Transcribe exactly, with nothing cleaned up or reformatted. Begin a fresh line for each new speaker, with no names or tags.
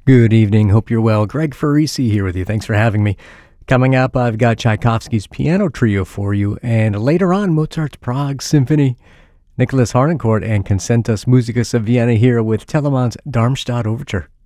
Good evening. Hope you're well. Greg Farisi here with you. Thanks for having me. Coming up, I've got Tchaikovsky's Piano Trio for you, and later on, Mozart's Prague Symphony. Nicholas Harnoncourt and Concertus Musicus of Vienna here with Telemann's Darmstadt Overture.